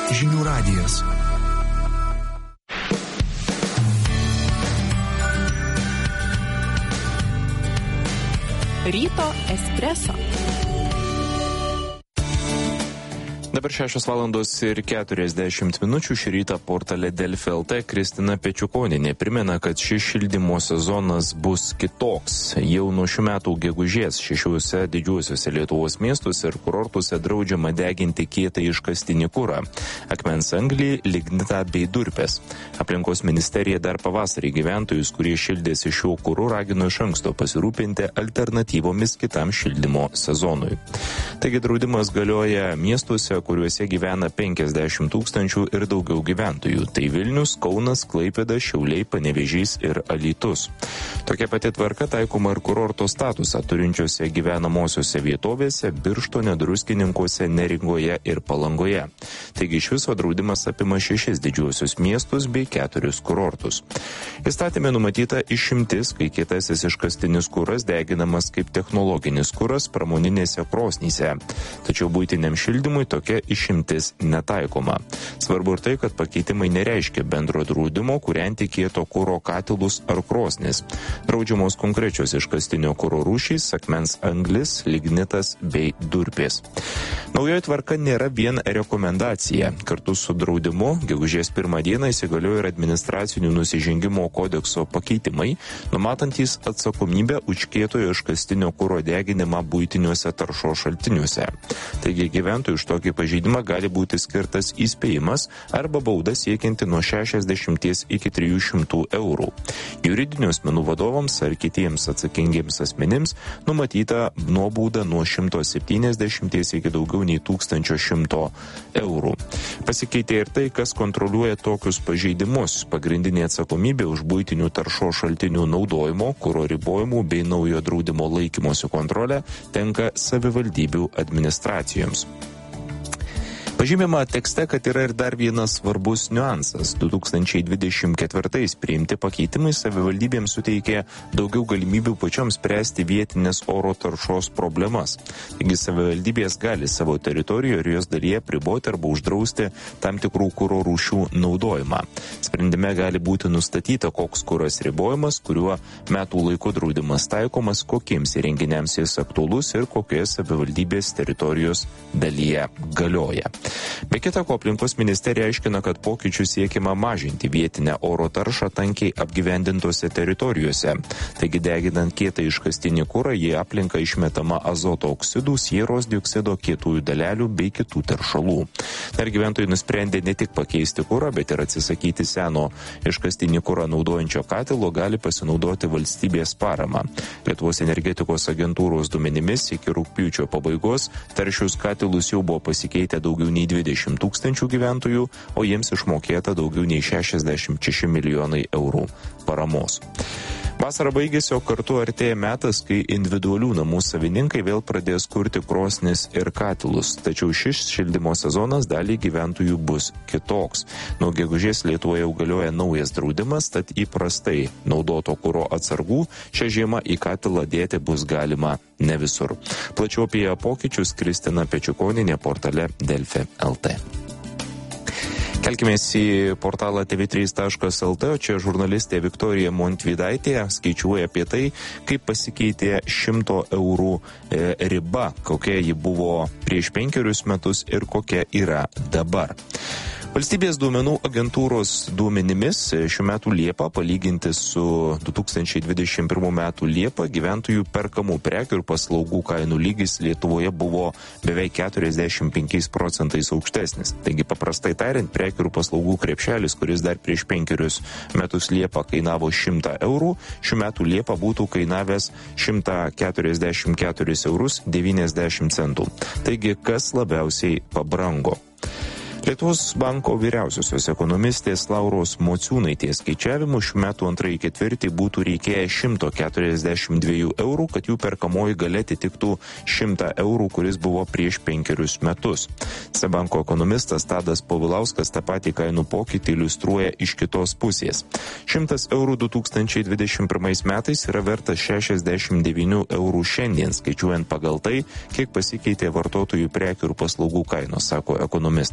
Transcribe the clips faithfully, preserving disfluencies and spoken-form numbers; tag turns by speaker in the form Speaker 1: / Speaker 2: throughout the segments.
Speaker 1: Žinių radijas.
Speaker 2: Ryto espreso.
Speaker 3: Dabar šešios valandos ir keturiasdešimt minučių. Šį rytą portale Delfi L T Kristina Pečiukonienė primena, kad šis šildymo sezonas bus kitoks. Jau nuo šių metų gegužės šešiuose didžiuosiuose Lietuvos miestuose ir kurortuose draudžiama deginti kietą iškastinį kurą, akmens anglį, lignitą bei durpes. Aplinkos ministerija dar pavasarį gyventojus, kurie šildėsi šiuo kuru, ragino iš anksto pasirūpinti alternatyvomis kitam šildymo sezonui. Taigi draudimas galioja miestuose, kuriuose gyvena penkiasdešimt tūkstančių ir daugiau gyventojų. Tai Vilnius, Kaunas, Klaipėda, Šiauliai, Panevėžys ir Alytus. Tokia pati tvarka taikoma ir kurorto statusą turinčiose gyvenamosiose vietovėse Birštone, Druskininkuose, Neringoje ir Palangoje. Taigi iš viso draudimas apima šešis didžiuosius miestus bei keturis kurortus. Įstatymė numatyta išimtis, kai kietasis iškastinis kuras deginamas kaip technologinis kuras pramoninėse krosnyse. Tačiau buitiniam šildymui tokia išimtis netaikoma. Svarbu ir tai, kad pakeitimai nereiškia bendro draudimo kūrenti kieto kuro katilus ar krosnis. Draudžiamos konkrečios iškastinio kuro rūšys, akmens anglis, lignitas bei durpės. Naujoji tvarka nėra vien rekomendacija. Kartu su draudimu gegužės pirmą dieną įsigaliojo ir administracinių nusižengimo kodekso pakeitimai, numatantys atsakomybę už kietojo iškastinio kuro deginimą buitiniuose taršos šaltiniuose. Taigi gyventojų už tokį pažeidimą gali būti skirtas įspėjimas arba bauda siekianti nuo šešiasdešimties iki trijų šimtų eurų. Juridinių asmenų vadovams ar kitiems atsakingiems asmenims numatyta nuobauda nuo šimto septyniasdešimties iki daugiau nei tūkstančio šimto eurų. Pasikeitė ir tai, kas kontroliuoja tokius pažeidimus. Pagrindinė atsakomybė už buitinių taršos šaltinių naudojimo, kuro ribojimų bei naujo draudimo laikymosi kontrolę tenka savivaldybių administracijoms. Pažymima tekste, kad yra ir dar vienas svarbus niuansas. du tūkstančiai dvidešimt ketvirtais priimti pakeitimai savivaldybėms suteikė daugiau galimybių pačioms spręsti vietinės oro taršos problemas. Taigi savivaldybės gali savo teritorijoje ir jos dalyje priboti arba uždrausti tam tikrų kuro rūšių naudojimą. Sprendime gali būti nustatyta, koks kuras ribojimas, kuriuo metų laiku draudimas taikomas, kokiems įrenginiams jis aktualus ir kokioje savivaldybės teritorijos dalyje galioja. Be kita ko, aplinkos ministerija aiškina, kad pokyčių siekiama mažinti vietinę oro taršą tankiai apgyvendintose teritorijose. Taigi deginant kietą iškastinį kurą, į aplinką išmetama azoto oksidų, sieros dioksido, kietųjų dalelių bei kitų teršalų. Dar gyventojai nusprendė ne tik pakeisti kurą, bet ir atsisakyti seno iškastinį kurą naudojančio katilo, gali pasinaudoti valstybės parama. Lietuvos energetikos agentūros duomenimis iki rugpjūčio pabaigos taršius katilus jau buvo pasikeitę daugiau nei dvidešimt tūkstančių gyventojų, o jiems išmokėta daugiau nei šešiasdešimt šeši milijonai eurų paramos. Vasara baigėsi, o kartu artėja metas, kai individualių namų savininkai vėl pradės kurti krosnis ir katilus. Tačiau šis šildymo sezonas daliai gyventojų bus kitoks. Nuo gegužės Lietuvoje jau galioja naujas draudimas, tad įprastai naudoto kuro atsargų šią žiemą į katilą dėti bus galima ne visur. Plačiau apie pokyčius Kristina Pečiukonienė portale Delfi L T. Kelkimės į portalą tv trys taškas el tė, o čia žurnalistė Viktorija Montvydaitė skaičiuoja apie tai, kaip pasikeitė šimto eurų riba, kokia ji buvo prieš penkerius metus ir kokia yra dabar. Valstybės duomenų agentūros duomenimis šių metų Liepą palyginti su du tūkstančiai dvidešimt pirmų metų Liepą gyventojų perkamų prekių ir paslaugų kainų lygis Lietuvoje buvo beveik keturiasdešimt penkiais procentais aukštesnis. Taigi paprastai tariant, prekių ir paslaugų krepšelis, kuris dar prieš penkerius metus Liepą kainavo šimtą eurų, šių metų Liepą būtų kainavęs šimtą keturiasdešimt keturis eurus devyniasdešimt centų. Taigi kas labiausiai pabrango? Lietuvos banko vyriausiosios ekonomistės Lauros Mociūnaitės skaičiavimu šių metų antrąjį ketvirtį būtų reikėję šimto keturiasdešimt dviejų eurų, kad jų perkamoji galia atitiktų šimtą eurų, kuris buvo prieš penkerius metus. Seb banko ekonomistas Tadas Povilauskas tą patį kainų pokytį iliustruoja iš kitos pusės. šimtas eurų du tūkstančiai dvidešimt pirmais metais yra vertas šešiasdešimt devynių eurų šiandien, skaičiuojant pagal tai, kiek pasikeitė vartotojų prekių ir paslaugų kainos, sako ekonomistas.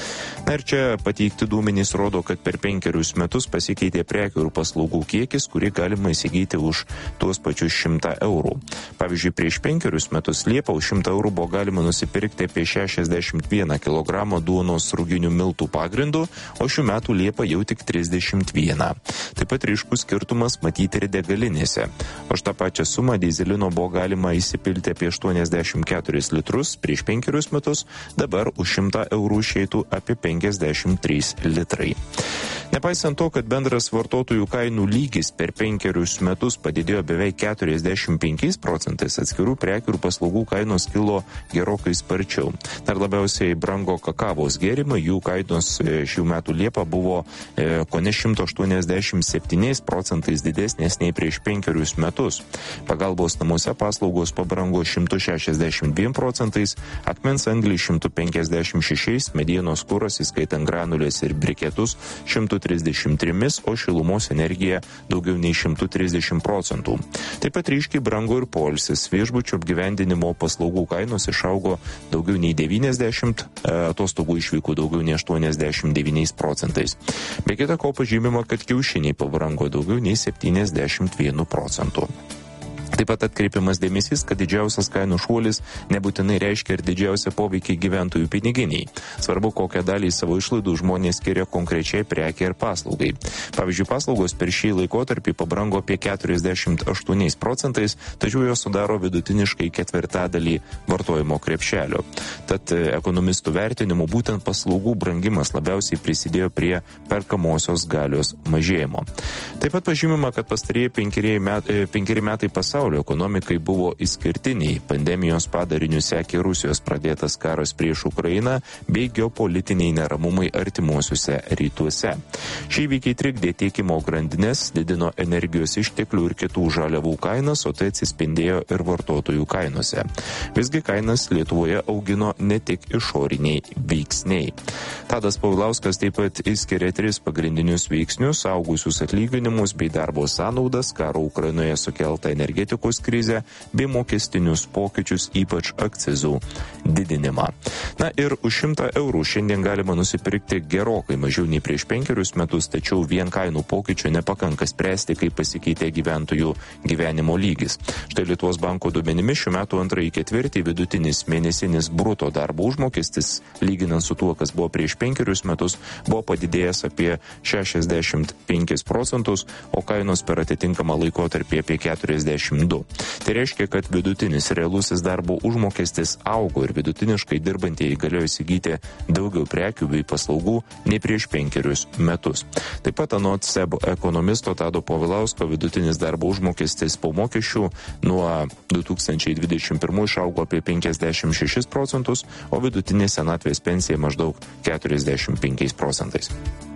Speaker 3: Na ir čia pateikti duomenys rodo, kad per penkerius metus pasikeitė prekių ir paslaugų kiekis, kurį galima įsigyti už tuos pačius šimtą eurų. Pavyzdžiui, prieš penkerius metus Liepą už šimtą eurų buvo galima nusipirkti apie šešiasdešimt vieną kilogramą duonos ruginių miltų pagrindų, o šių metų Liepą jau tik trisdešimt vieną. Taip pat ryškus skirtumas matyti ir degalinėse. Už tą pačią sumą dyzelino buvo galima įsipilti apie aštuoniasdešimt keturis litrus prieš penkerius metus, dabar už šimtą eurų išeitų apie penkiasdešimt trys litrai. Nepaisant to, kad bendras vartotojų kainų lygis per penkerius metus padidėjo beveik keturiasdešimt penkiais procentais, atskirų prekių ir paslaugų kainos kilo gerokai sparčiau. Dar labiausiai brango kakavos gėrimai, jų kainos šių metų Liepą buvo e, kone šimtas aštuoniasdešimt septyniais procentais didesnės nei prieš penkerius metus. Pagalbos namuose paslaugos pabrango šimtas šešiasdešimt dviem procentais, akmens anglį šimtas penkiasdešimt šešiais, medienos kuras, įskaitant granulės ir briketus, šimtas trisdešimt trimis, o šilumos energija daugiau nei šimtas trisdešimt procentų. Taip pat ryškiai brango ir poilsis. Viešbučių apgyvendinimo paslaugų kainos išaugo daugiau nei devyniasdešimt, atostogų išvykų daugiau nei aštuoniasdešimt devyniais procentais. Be kita ko pažymima, kad kiaušiniai pabrango daugiau nei septyniasdešimt vienu procentu. Taip pat atkreipiamas dėmesys, kad didžiausias kainų šuolis nebūtinai reiškia ir didžiausią poveikį gyventojų piniginiai. Svarbu, kokią dalį savo išlaidų žmonės skiria konkrečiai prekiai ir paslaugai. Pavyzdžiui, paslaugos per šį laikotarpį pabrango apie keturiasdešimt aštuoniais procentais, tačiau jos sudaro vidutiniškai ketvirtadalį vartojimo krepšelio. Tad ekonomistų vertinimu būtent paslaugų brangimas labiausiai prisidėjo prie perkamosios galios mažėjimo. Taip pat pažymima, kad pastarieji penkeri metai, penkeri metai pasaulio ekonomikai buvo išskirtiniai. Pandemijos padarinių sekė Rusijos pradėtas karas prieš Ukrainą bei geopolitiniai neramumai artimuosiuose rytuose. Šie įvykiai trikdė tiekimo grandinės, didino energijos išteklių ir kitų žaliavų kainas, o tai atsispindėjo ir vartotojų kainose. Visgi kainas Lietuvoje augino ne tik išoriniai veiksniai. Tadas Povilauskas taip pat išskiria tris pagrindinius veiksnius – augusius atlyginimus bei darbo sąnaudas, karo Ukrainoje sukeltą energetikos krizę bei mokestinius pokyčius, ypač akcizų didinimą. Na ir už šimtą eurų šiandien galima nusipirkti gerokai mažiau nei prieš penkerius metus, tačiau vien kainų pokyčių nepakanka spręsti, kaip pasikeitė gyventojų gyvenimo lygis. Štai Lietuvos banko duomenimis šių metų antrąjį ketvirtį vidutinis mėnesinis bruto darbo užmokestis, lyginant su tuo, kas buvo prieš penkerius metus, buvo padidėjęs apie šešiasdešimt penkis procentus, o kainos per atitinkamą laikotarpį apie keturiasdešimt du. Tai reiškia, kad vidutinis realusis darbo užmokestis augo ir vidutiniškai dirbantieji galėjo įsigyti daugiau prekių bei paslaugų nei prieš penkerius metus. Taip pat anot S E B ekonomisto Tado Povilausko vidutinis darbo užmokestis po mokesčių nuo du tūkstančiai dvidešimt pirmų išaugo apie penkiasdešimt šešis procentus, o vidutinė senatvės pensija maždaug keturiasdešimt penkiais procentais.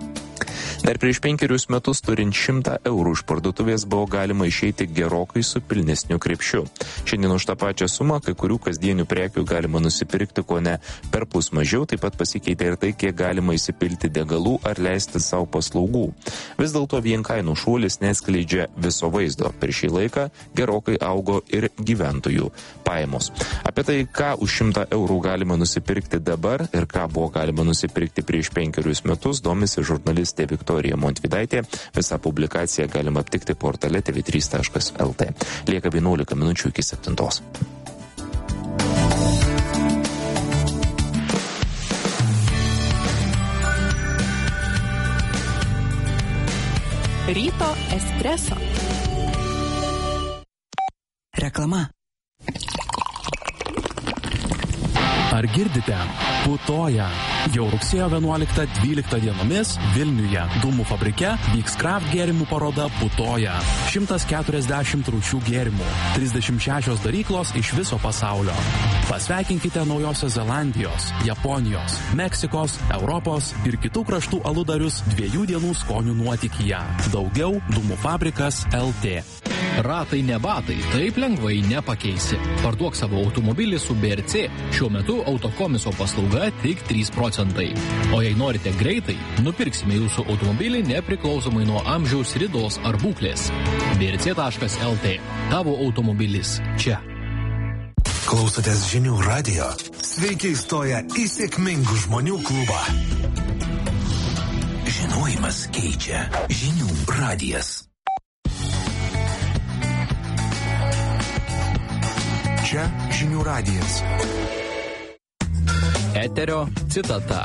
Speaker 3: Dar prieš penkerius metus turint šimtą eurų iš parduotuvės buvo galima išeiti gerokai su pilnesniu krepšiu. Šiandien už tą pačią sumą kai kurių kasdienių prekių galima nusipirkti kone perpus mažiau, taip pat pasikeitė ir tai, kiek galima įsipilti degalų ar leisti savo paslaugų. Vis dėlto vien kainų šuolis neskleidžia viso vaizdo. Per šį laiką gerokai augo ir gyventojų pajamos. Apie tai, ką už šimtą eurų galima nusipirkti dabar ir ką buvo galima nusipirkti prieš penkerius metus, domisi žurnalistė Viktorija Montvydaitė. Visą publikaciją galima aptikti portale t v trys taškas l t. Lieka vienuolika minučių iki septintos.
Speaker 1: Ryto espresso. Reklama.
Speaker 2: Ar girdite? Putoja. Jau rugsėjo vienuoliktą dvyliktą dienomis Vilniuje Dūmų fabrike vyks kraft gėrimų paroda Putoja. šimtas keturiasdešimt rūšių gėrimų, trisdešimt šešios daryklos iš viso pasaulio. Pasveikinkite Naujosios Zelandijos, Japonijos, Meksikos, Europos ir kitų kraštų aludarius dviejų dienų skonių nuotykyje. Daugiau Dūmų fabrikas L T.
Speaker 4: Ratai ne batai, taip lengvai nepakeisi. Parduok savo automobilį su B R C. Šiuo metu autokomiso paslauga tik trys procentai. O jei norite greitai, nupirksime jūsų automobilį nepriklausomai nuo amžiaus, ridos ar būklės. B R C taškas L T. Tavo automobilis čia.
Speaker 5: Klausotės Žinių radijo. Sveiki įstoję į sėkmingų žmonių klubą. Žinojimas keičia. Žinių radijas. Čia Žinių radijas.
Speaker 4: Eterio citata.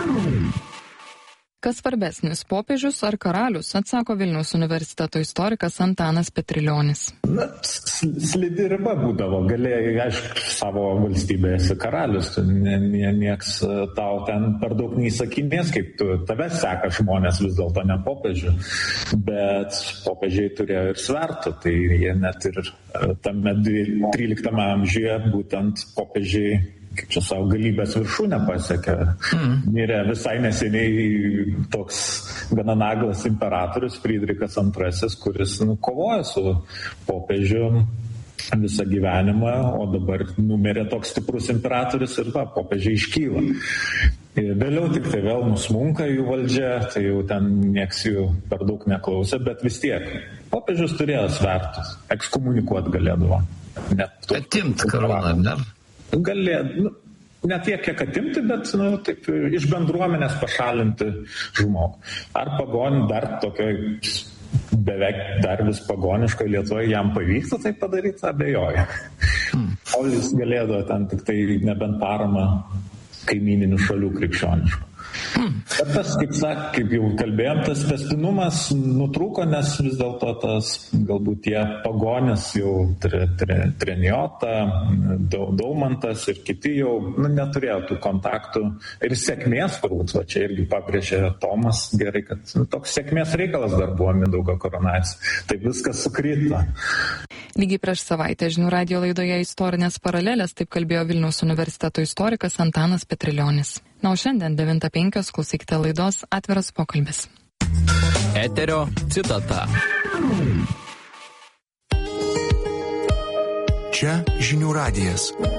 Speaker 6: Kas svarbesnis, popiežius ar karalius, atsako Vilniaus universiteto istorikas Antanas Petrilionis.
Speaker 7: Na, slidi riba būdavo, galėjai, aišku, savo valstybėje esi karalius, nie, nie, nieks tau ten per daug neįsakinės, kaip tu, tave seka žmonės vis dėlto ne popiežių, bet popiežiai turėjo ir svertų, tai jie net ir tame tryliktame amžiuje būtent popiežiai kaip čia savo galybės viršūnę pasiekė. Mm. Mirė visai neseniai toks gana naglas imperatorius Friedrichas antrasis, kuris nu, kovoja su popiežiu visą gyvenimą, o dabar numirė toks stiprus imperatorius ir va, popiežiai iškyla. Ir vėliau tik tai vėl nusmunka jų valdžia, tai jau ten nieks jų per daug neklausė, bet vis tiek popiežius turėjo svertus, ekskomunikuot galėdavo.
Speaker 8: Atimt koroną, ne?
Speaker 7: Galė, nu, ne tiek, kiek atimti, bet nu, taip, iš bendruomenės pašalinti žmogų. Ar pagonį dar tokioj beveik dar vis pagoniškoje Lietuvoje jam pavyktų tai padaryti, abejoju. Hmm. O jis galėdavo ten tik tai nebent paramą kaimyninių šalių krikščioniškų. Hmm. Bet tas, kaip sak, kaip jau kalbėjom, tas tęstinumas nutrūko, nes vis dėlto tas galbūt tie pagonys jau tre, tre, Treniota, Daumantas ir kiti jau nu, neturėjo tų kontaktų ir sėkmės turbūt, va čia irgi pabrėžė Tomas gerai, kad nu, toks sėkmės reikalas dar buvo Mindaugo koronacija, tai viskas sukrito.
Speaker 6: Lygiai prieš savaitę Žinių radijo laidoje Istorinės paralelės taip kalbėjo Vilniaus universiteto istorikas Antanas Petrilionis. Na, o šiandien devintą penkios klausykite laidos Atviras pokalbis.
Speaker 4: Eterio citata.
Speaker 5: Čia Žinių radijas.